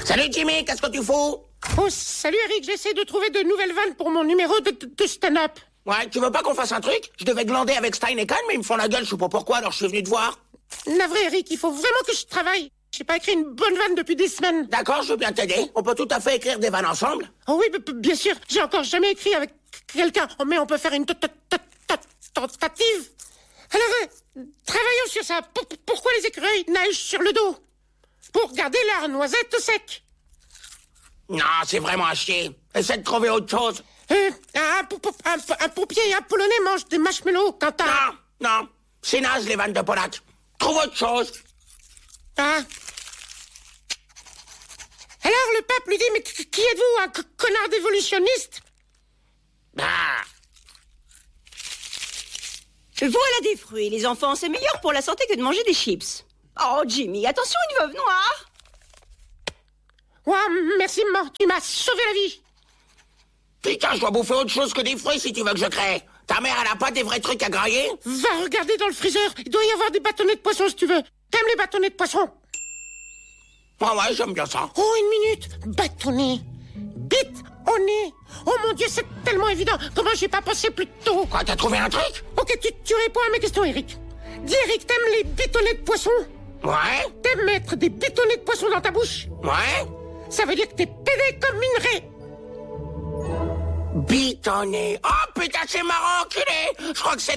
Salut Jimmy, qu'est-ce que tu fous? Oh, salut Eric, j'essaie de trouver de nouvelles vannes pour mon numéro de stand-up. Ouais, tu veux pas qu'on fasse un truc? Je devais glander avec Stein et Kahn, mais ils me font la gueule, je sais pas pourquoi, alors je suis venu te voir. Navré Eric, il faut vraiment que je travaille. J'ai pas écrit une bonne vanne depuis des semaines. D'accord, je veux bien t'aider. On peut tout à fait écrire des vannes ensemble. Oh oui, bien sûr, j'ai encore jamais écrit avec quelqu'un. Oh, mais on peut faire une tentative. Alors, travaillons sur ça. Pourquoi les écureuils nagent sur le dos? Pour garder leur noisette sec. Non, c'est vraiment à chier. Essaie de trouver autre chose. Un pompier et un polonais mangent des marshmallows quand Non, c'est naze les vannes de Polak. Trouve autre chose. Alors le pape lui dit, mais qui êtes-vous, un connard d'évolutionniste? Voilà des fruits, les enfants, c'est meilleur pour la santé que de manger des chips. Oh, Jimmy, attention, une veuve noire. Ouais, merci, maman, tu m'as sauvé la vie. Putain, je dois bouffer autre chose que des fruits si tu veux que je crée. Ta mère, elle a pas des vrais trucs à grailler? Va regarder dans le freezer, il doit y avoir des bâtonnets de poisson si tu veux. T'aimes les bâtonnets de poisson? Ouais, j'aime bien ça. Oh, une minute, bâtonnet, bite au nez. Oh mon Dieu, c'est tellement évident. Comment j'ai pas pensé plus tôt? Quoi, t'as trouvé un truc? Ok, tu réponds à mes questions, Eric. Dis, Eric, t'aimes les bâtonnets de poisson? Ouais. T'aimes mettre des bâtonnets de poisson dans ta bouche? Ouais. Ça veut dire que t'es pédé comme une raie. Bitonné. Oh putain, c'est marrant, enculé. Je crois que c'est